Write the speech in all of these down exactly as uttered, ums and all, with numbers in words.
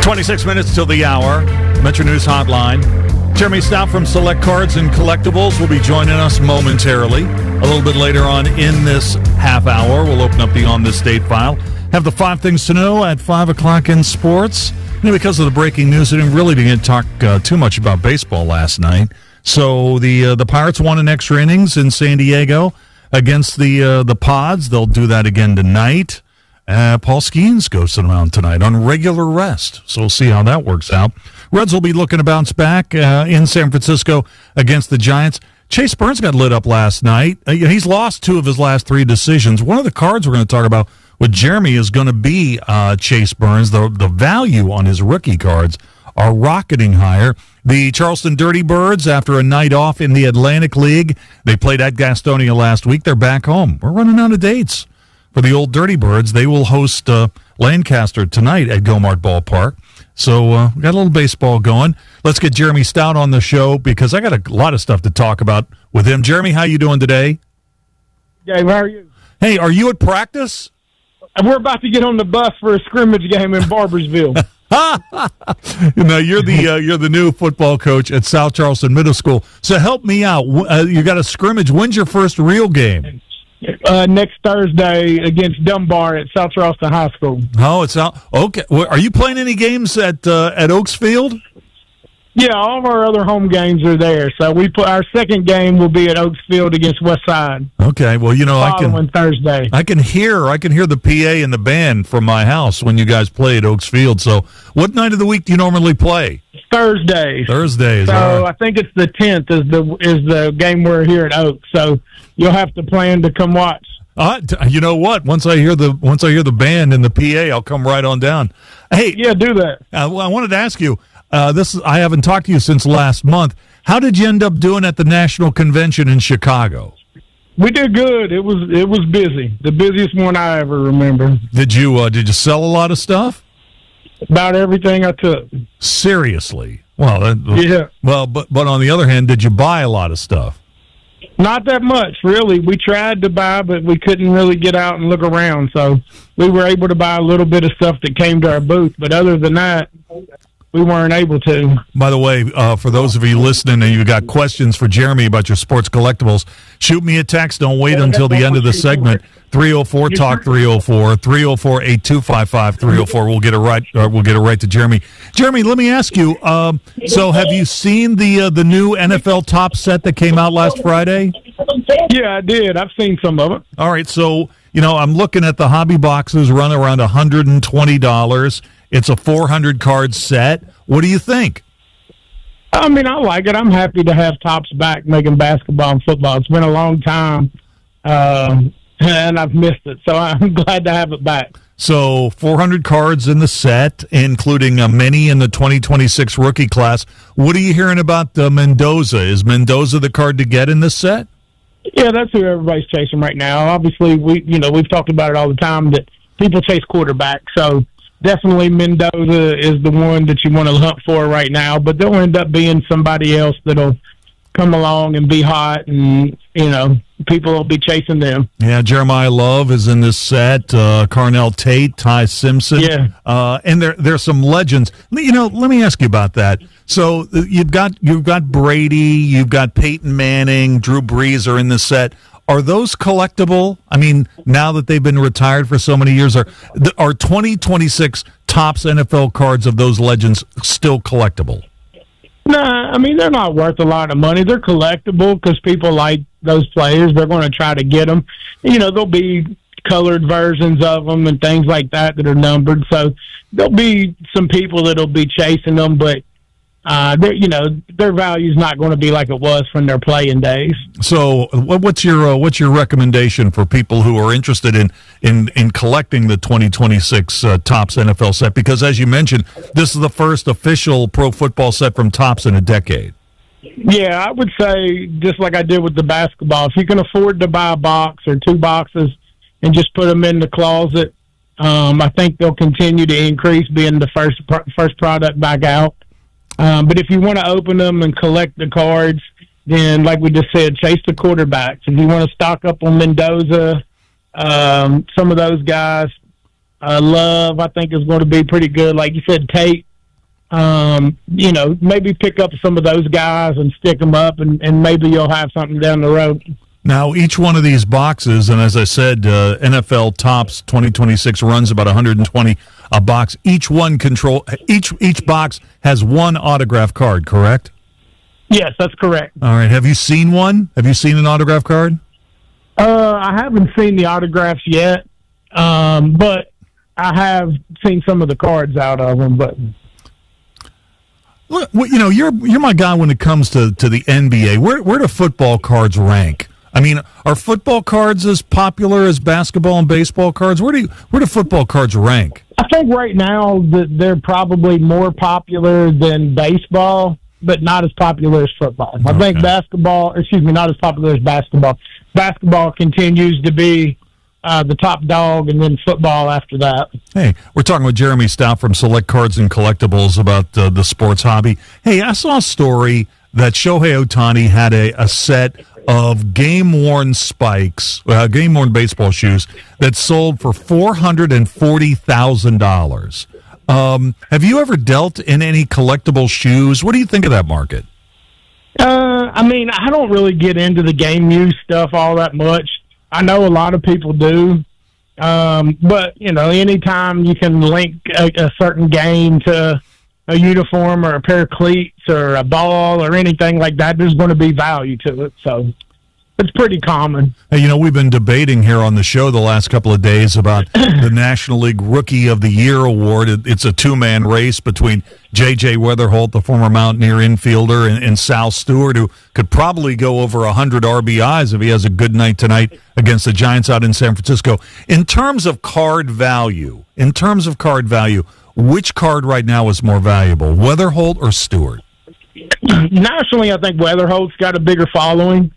twenty-six minutes till the hour. Metro News Hotline. Jeremy Stout from Select Cards and Collectibles will be joining us momentarily. A little bit later on in this half hour, we'll open up the On This Date file. Have the five things to know at five o'clock in sports. You know, because of the breaking news, I didn't really didn't talk uh, too much about baseball last night. So the uh, the Pirates won in extra innings in San Diego against the uh, the Pods. They'll do that again tonight. Uh, Paul Skeens goes to the mound tonight on regular rest, so we'll see how that works out. Reds will be looking to bounce back uh, in San Francisco against the Giants. Chase Burns got lit up last night. Uh, he's lost two of his last three decisions. One of the cards we're going to talk about with Jeremy is going to be uh, Chase Burns. The, the value on his rookie cards are rocketing higher. The Charleston Dirty Birds, after a night off in the Atlantic League, they played at Gastonia last week. They're back home. We're running out of dates for the old Dirty Birds. They will host uh, Lancaster tonight at Gomart Ballpark. So uh, we got a little baseball going. Let's get Jeremy Stout on the show because I got a lot of stuff to talk about with him. Jeremy, how you doing today? Dave, how are you? Hey, are you at practice? We're about to get on the bus for a scrimmage game in Barbersville. you know, you're the uh, you're the new football coach at South Charleston Middle School. So help me out. Uh, you got a scrimmage. When's your first real game? Uh, next Thursday against Dunbar at South Charleston High School. Oh, it's out. Okay. Well, are you playing any games at uh, at Oaks Field? Yeah, all of our other home games are there. So we put our second game will be at Oaks Field against West Side. Okay. Well, you know, I can Thursday. I can hear I can hear the P A and the band from my house when you guys play at Oaks Field. So, what night of the week do you normally play? Thursdays. Thursdays. So right. I think it's the tenth is the is the game we're here at Oaks. So you'll have to plan to come watch. Uh, you know what? Once I hear the once I hear the band and the P A, I'll come right on down. Hey, yeah, do that. Uh, well, I wanted to ask you. Uh, this is, I haven't talked to you since last month. How did you end up doing at the National Convention in Chicago? We did good. It was it was busy. The busiest one I ever remember. Did you uh, did you sell a lot of stuff? About everything I took. Seriously? Well, that, yeah. Well, but but on the other hand, did you buy a lot of stuff? Not that much, really. We tried to buy, but we couldn't really get out and look around. So we were able to buy a little bit of stuff that came to our booth. But other than that, we weren't able to. By the way, uh, for those of you listening and you got questions for Jeremy about your sports collectibles, shoot me a text. Don't wait until the end of the segment. three oh four talk three oh four, three oh four, eight two five five, three oh four. We'll get it right. Uh, we'll get it right to Jeremy. Jeremy, let me ask you. Um, so, have you seen the uh, the new N F L Top set that came out last Friday? Yeah, I did. I've seen some of it. All right. So, you know, I'm looking at the hobby boxes run around one hundred twenty dollars. It's a four hundred card set. What do you think? I mean, I like it. I'm happy to have Topps back making basketball and football. It's been a long time, um, and I've missed it. So I'm glad to have it back. So four hundred cards in the set, including uh, many in the twenty twenty-six rookie class. What are you hearing about uh, Mendoza? Is Mendoza the card to get in this set? Yeah, that's who everybody's chasing right now. Obviously, we you know we've talked about it all the time that people chase quarterback. So definitely Mendoza is the one that you want to hunt for right now. But there'll end up being somebody else that'll come along and be hot, and you know people will be chasing them. Yeah, Jeremiah Love is in this set. Uh, Carnell Tate, Ty Simpson. Yeah, uh, and there there's some legends. You know, let me ask you about that. So uh, you've got you've got Brady, you've got Peyton Manning, Drew Brees are in this set. Are those collectible? I mean, now that they've been retired for so many years, are are twenty twenty-six Topps N F L cards of those legends still collectible? Nah, I mean, they're not worth a lot of money. They're collectible because people like those players. They're going to try to get them. You know, there'll be colored versions of them and things like that that are numbered. So there'll be some people that'll be chasing them, but uh, you know, their value's not going to be like it was from their playing days. So, what's your uh, what's your recommendation for people who are interested in in, in collecting the twenty twenty-six uh, Topps N F L set? Because, as you mentioned, this is the first official pro football set from Topps in a decade. Yeah, I would say just like I did with the basketball. If you can afford to buy a box or two boxes and just put them in the closet, um, I think they'll continue to increase, being the first first product back out. Um, but if you want to open them and collect the cards, then, like we just said, chase the quarterbacks. If you want to stock up on Mendoza, um, some of those guys, uh, Love, I think, is going to be pretty good. Like you said, Tate, Um, you know, maybe pick up some of those guys and stick them up, and, and maybe you'll have something down the road. Now, each one of these boxes, and as I said, uh, N F L Topps twenty twenty-six runs about one hundred twenty a box. Each one control each each box has one autograph card, correct? Yes, that's correct. All right. Have you seen one? Have you seen an autograph card? Uh, I haven't seen the autographs yet, um, but I have seen some of the cards out of them. But Look, you know, you're you're my guy when it comes to, to the N B A. Where where do football cards rank? I mean, are football cards as popular as basketball and baseball cards? Where do you, where do football cards rank? I think right now that they're probably more popular than baseball, but not as popular as football. I Okay. think basketball, excuse me, not as popular as basketball. Basketball continues to be uh, the top dog, and then football after that. Hey, we're talking with Jeremy Stout from Select Cards and Collectibles about uh, the sports hobby. Hey, I saw a story that Shohei Ohtani had a, a set of game-worn spikes, uh, game-worn baseball shoes that sold for four hundred forty thousand dollars. Um, have you ever dealt in any collectible shoes? What do you think of that market? Uh, I mean, I don't really get into the game use stuff all that much. I know a lot of people do. Um, but, you know, anytime you can link a, a certain game to a uniform or a pair of cleats or a ball or anything like that, there's going to be value to it. So it's pretty common. Hey, you know, we've been debating here on the show the last couple of days about the National League Rookie of the Year award. It, it's a two-man race between J J Weatherholt, the former Mountaineer infielder, and, and Sal Stewart, who could probably go over one hundred R B Is if he has a good night tonight against the Giants out in San Francisco. In terms of card value, in terms of card value, which card right now is more valuable, Weatherholt or Stewart? Nationally, I think Weatherholt's got a bigger following.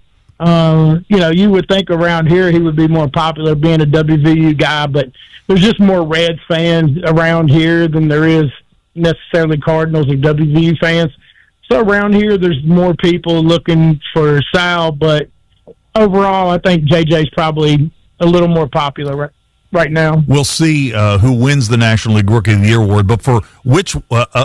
Uh, you know, you would think around here he would be more popular being a W V U guy, but there's just more Reds fans around here than there is necessarily Cardinals or W V U fans. So around here, there's more people looking for Sal, but overall, I think J J's probably a little more popular right, right now. We'll see uh, who wins the National League Rookie of the Year award, but for which uh, uh,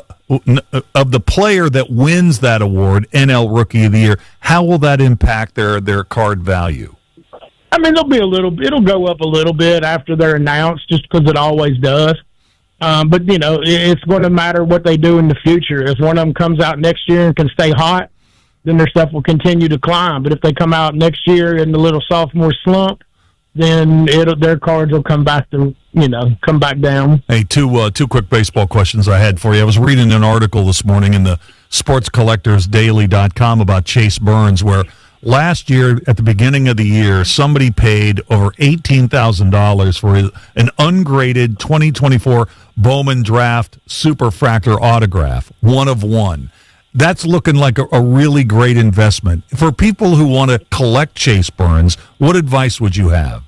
of the player that wins that award, N L Rookie of the Year, how will that impact their, their card value? I mean, there'll be a little. It'll go up a little bit after they're announced, just because it always does. Um, but you know, it, it's going to matter what they do in the future. If one of them comes out next year and can stay hot, then their stuff will continue to climb. But if they come out next year in the little sophomore slump, then it'll, their cards will come back to, you know, come back down. Hey, two uh, two quick baseball questions I had for you. I was reading an article this morning in the sports collectors daily dot com about Chase Burns, where last year at the beginning of the year, somebody paid over eighteen thousand dollars for his, an ungraded twenty twenty-four Bowman Draft Superfractor autograph, one of one. That's looking like a, a really great investment. For people who want to collect Chase Burns, what advice would you have?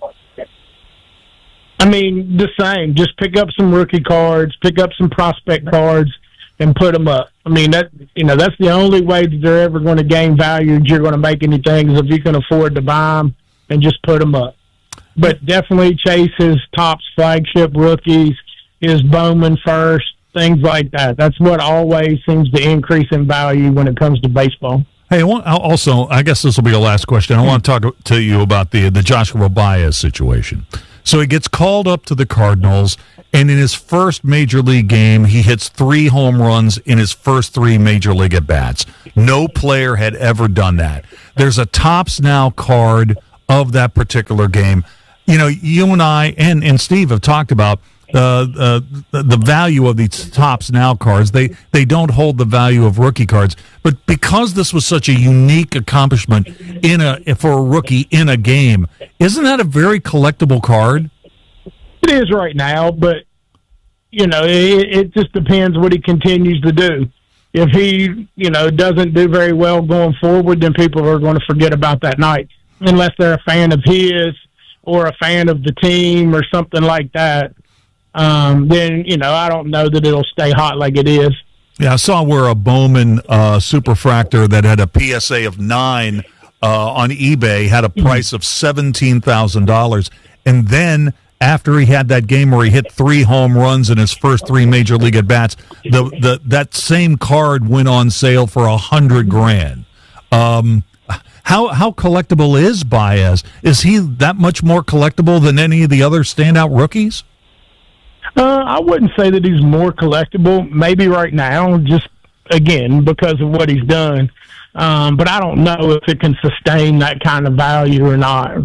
I mean, the same. Just pick up some rookie cards, pick up some prospect cards, and put them up. I mean, that you know that's the only way that they're ever going to gain value. You're going to make anything is if you can afford to buy them and just put them up. But definitely chase his Topps flagship rookies, his Bowman first, things like that. That's what always seems to increase in value when it comes to baseball. Hey, I want, also, I guess this will be the last question. I want to talk to you about the the Joshua Baez situation. So he gets called up to the Cardinals, and in his first major league game, he hits three home runs in his first three major league at-bats. No player had ever done that. There's a Topps Now card of that particular game. You know, you and I and, and Steve have talked about uh, uh, the value of these Topps Now cards. They they don't hold the value of rookie cards. But because this was such a unique accomplishment in a for a rookie in a game, isn't that a very collectible card? It is right now, but, you know, it, it just depends what he continues to do. If he, you know, doesn't do very well going forward, then people are going to forget about that night, unless they're a fan of his or a fan of the team or something like that. Um, then, you know, I don't know that it'll stay hot like it is. Yeah, I saw where a Bowman uh, Superfractor that had a P S A of nine uh, on eBay had a price of seventeen thousand dollars. And then after he had that game where he hit three home runs in his first three major league at bats, the, the that same card went on sale for a hundred grand. Um, how how collectible is Baez? Is he that much more collectible than any of the other standout rookies? Uh, I wouldn't say that he's more collectible. Maybe right now, just again because of what he's done. Um, but I don't know if it can sustain that kind of value or not.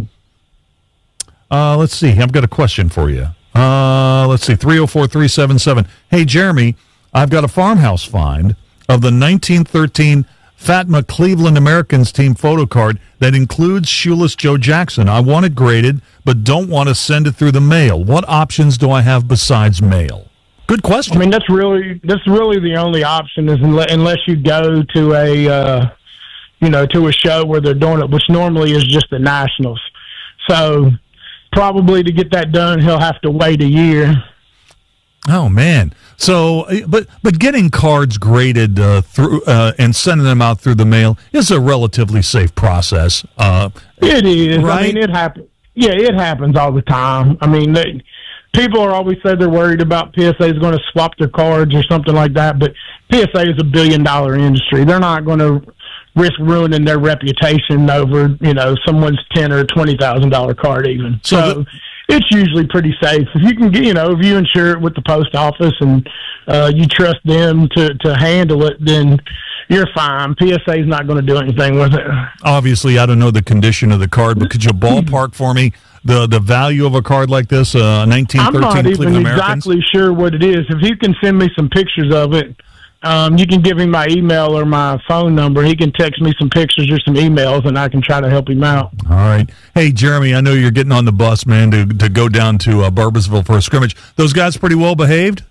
Uh, let's see. I've got a question for you. Uh, let's see. three oh four, three seven seven. Hey, Jeremy, I've got a farmhouse find of the nineteen thirteen Fatma Cleveland Americans team photo card that includes shoeless Joe Jackson. I want it graded, but don't want to send it through the mail. What options do I have besides mail? Good question. I mean, that's really that's really the only option is unless, unless you go to a uh, you know to a show where they're doing it, which normally is just the Nationals. So probably to get that done, he'll have to wait a year. Oh man! So, but but getting cards graded uh, through uh, and sending them out through the mail is a relatively safe process. Uh, it is. Right? I mean, it happens. Yeah, it happens all the time. I mean, they, people are always say they're worried about P S A is going to swap their cards or something like that, but P S A is a billion dollar industry. They're not going to risk ruining their reputation over you know someone's ten or twenty thousand dollar card even. So. so the- It's usually pretty safe. If you can get, you know, if you insure it with the post office and uh, you trust them to, to handle it, then you're fine. P S A is not going to do anything with it. Obviously, I don't know the condition of the card, but could you ballpark for me the, the value of a card like this, uh, nineteen thirteen I'm not even Cleveland Americans? exactly sure what it is. If you can send me some pictures of it, um, you can give him my email or my phone number. He can text me some pictures or some emails, and I can try to help him out. All right. Hey, Jeremy, I know you're getting on the bus, man, to to go down to uh, Barboursville for a scrimmage. Those guys pretty well behaved?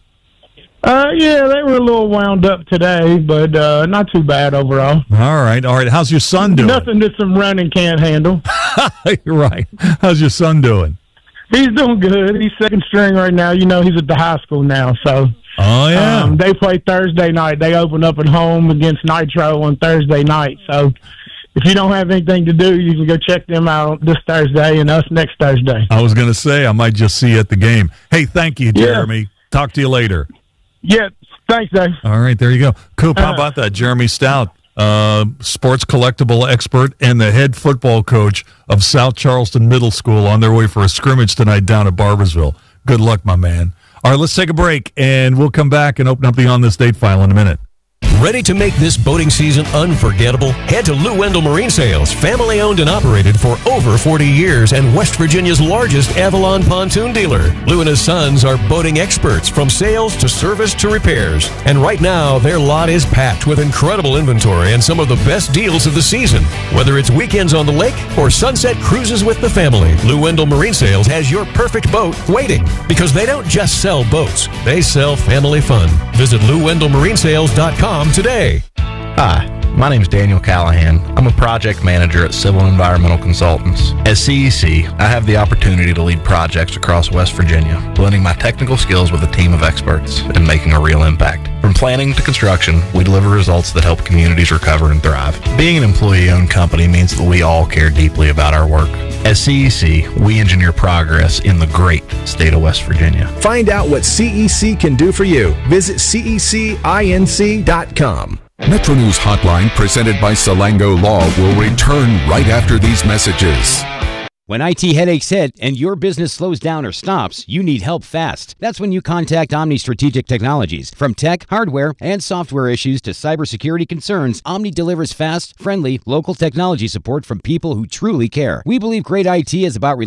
Uh, yeah, they were a little wound up today, but uh, not too bad overall. All right. All right. How's your son doing? Nothing that some running can't handle. You're right. How's your son doing? He's doing good. He's second string right now. You know, he's at the high school now, so... Oh, yeah. Um, they play Thursday night. They open up at home against Nitro on Thursday night. So if you don't have anything to do, you can go check them out this Thursday and us next Thursday. I was going to say, I might just see you at the game. Hey, thank you, Jeremy. Yeah. Talk to you later. Yeah, thanks, Dave. All right, there you go. Coop, how uh, about that? Jeremy Stout, uh, sports collectible expert and the head football coach of South Charleston Middle School on their way for a scrimmage tonight down at Barboursville. Good luck, my man. All right, let's take a break, and we'll come back and open up the On This Date file in a minute. Ready to make this boating season unforgettable? Head to Lou Wendell Marine Sales, family owned and operated for over forty years and West Virginia's largest Avalon pontoon dealer. Lou and his sons are boating experts from sales to service to repairs. And right now, their lot is packed with incredible inventory and some of the best deals of the season. Whether it's weekends on the lake or sunset cruises with the family, Lou Wendell Marine Sales has your perfect boat waiting. Because they don't just sell boats, they sell family fun. Visit Lou Wendell Marine Sales dot com today. Hi, my name is Daniel Callahan. I'm a project manager at Civil Environmental Consultants. At C E C, I have the opportunity to lead projects across West Virginia, blending my technical skills with a team of experts and making a real impact. From planning to construction, we deliver results that help communities recover and thrive. Being an employee-owned company means that we all care deeply about our work. At C E C, we engineer progress in the great state of West Virginia. Find out what C E C can do for you. Visit C E C inc dot com. Metro News Hotline, presented by Salango Law, will return right after these messages. When I T headaches hit and your business slows down or stops, you need help fast. That's when you contact Omni Strategic Technologies. From tech, hardware, and software issues to cybersecurity concerns, Omni delivers fast, friendly, local technology support from people who truly care. We believe great I T is about